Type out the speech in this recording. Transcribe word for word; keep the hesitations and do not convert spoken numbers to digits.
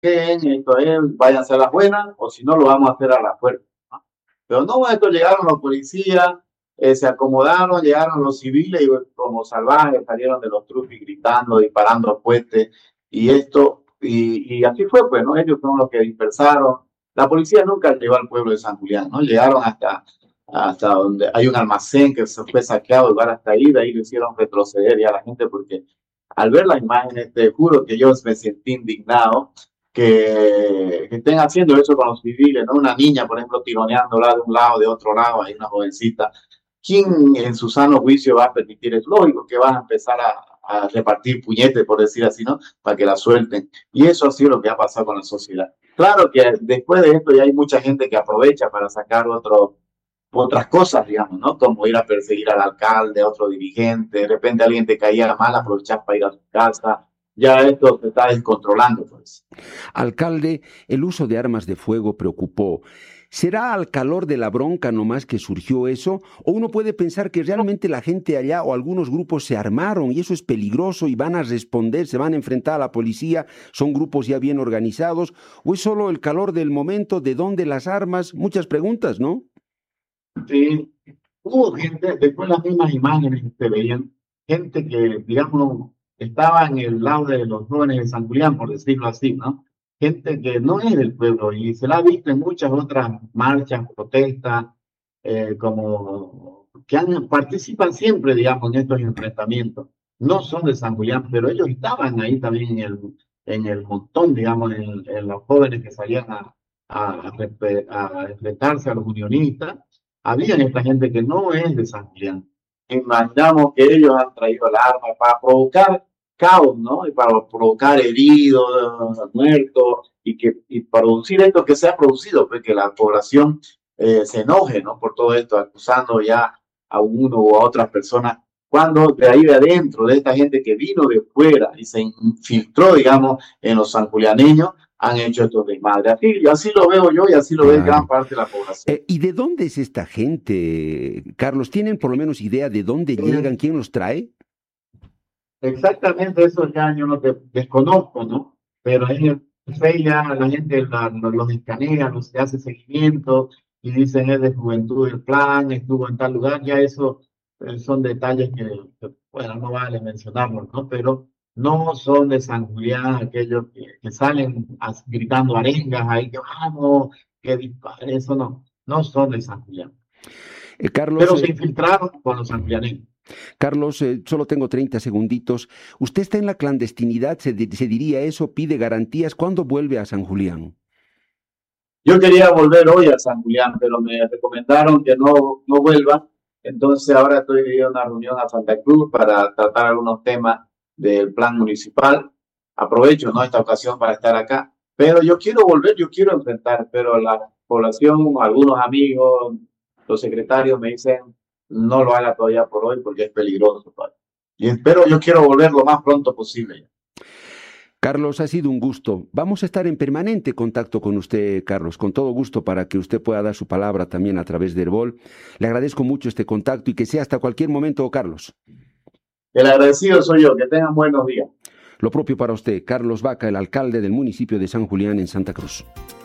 esto es, váyanse a las buenas, o si no, lo vamos a hacer a la fuerza, ¿no? Pero no, esto llegaron los policías, eh, se acomodaron, llegaron los civiles y como salvajes salieron de los trupis gritando, disparando puestes, y esto, y, y así fue, pues, ¿no? Ellos fueron los que dispersaron. La policía nunca llegó al pueblo de San Julián, ¿no? Llegaron hasta, hasta donde hay un almacén que se fue saqueado, igual hasta ahí, de ahí lo hicieron retroceder ya a la gente, porque al ver las imágenes, te juro que yo me sentí indignado que, que estén haciendo eso con los civiles, ¿no? Una niña, por ejemplo, tironeándola de un lado, de otro lado, hay una jovencita. ¿Quién en su sano juicio va a permitir? Es lógico que van a empezar a, a repartir puñetes, por decir así, ¿no? Para que la suelten. Y eso ha sido lo que ha pasado con la sociedad. Claro que después de esto ya hay mucha gente que aprovecha para sacar otro, otras cosas, digamos, ¿no? Como ir a perseguir al alcalde, a otro dirigente, de repente alguien te caía mal, aprovechar para ir a su casa. Ya esto se está descontrolando, pues. Alcalde, el uso de armas de fuego preocupó. ¿Será al calor de la bronca nomás que surgió eso? ¿O uno puede pensar que realmente la gente allá o algunos grupos se armaron y eso es peligroso y van a responder, se van a enfrentar a la policía, son grupos ya bien organizados? ¿O es solo el calor del momento, de dónde las armas? Muchas preguntas, ¿no? Sí, hubo gente, después las mismas imágenes que se veían, gente que, digamos, estaba en el lado de los jóvenes de San Julián, por decirlo así, ¿no? Gente que no es del pueblo y se la ha visto en muchas otras marchas, protestas, eh, como que han, participan siempre, digamos, en estos enfrentamientos. No son de San Julián, pero ellos estaban ahí también en el, en el montón, digamos, en, en los jóvenes que salían a, a, a, a enfrentarse a los unionistas. Había esta gente que no es de San Julián. Imaginamos que ellos han traído el arma para provocar caos, ¿no? Y para provocar heridos, muertos, y que y producir esto que se ha producido, pues que la población eh, se enoje, ¿no? Por todo esto, acusando ya a uno o a otras personas, cuando de ahí de adentro, de esta gente que vino de fuera y se infiltró, digamos, en los sanjulianeños, han hecho estos desmadres. Así, así lo veo yo y así lo ve gran Claro. parte de la población. Eh, ¿y de dónde es esta gente, Carlos? ¿Tienen por lo menos idea de dónde llegan, quién los trae? Exactamente eso ya yo no te desconozco, ¿no? Pero en el Face ya la gente la- lo- los escanea, los hace seguimiento y dicen es de Juventud del Plan, estuvo en tal lugar, ya eso eh, son detalles que, que, bueno, no vale mencionarlos, ¿no? Pero no son de San Julián, aquellos que, que salen as- gritando arengas ahí, que vamos, que disparen, eso no, no son de San Julián. Eh, Carlos, Pero se eh, infiltraron con los sanjulianeños. Carlos, eh, solo tengo treinta segunditos. Usted está en la clandestinidad, se, di- se diría eso, pide garantías. ¿Cuándo vuelve a San Julián? Yo quería volver hoy a San Julián, pero me recomendaron que no, no vuelva. Entonces ahora estoy en una reunión a Santa Cruz para tratar algunos temas del plan municipal. Aprovecho, ¿no?, esta ocasión para estar acá. Pero yo quiero volver, yo quiero enfrentar, pero la población, algunos amigos, los secretarios me dicen no lo haga todavía por hoy porque es peligroso. Padre. Y espero, yo quiero volver lo más pronto posible. Carlos, ha sido un gusto. Vamos a estar en permanente contacto con usted, Carlos, con todo gusto para que usted pueda dar su palabra también a través de Herbol. Le agradezco mucho este contacto y que sea hasta cualquier momento, Carlos. El agradecido soy yo. Que tengan buenos días. Lo propio para usted, Carlos Vaca, el alcalde del municipio de San Julián en Santa Cruz.